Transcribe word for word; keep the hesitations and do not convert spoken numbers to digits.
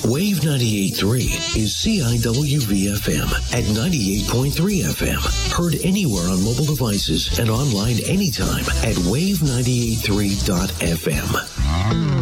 Wave ninety-eight point three is C I W V F M at ninety-eight point three F M. Heard anywhere on mobile devices and online anytime at wave ninety-eight point three dot f m.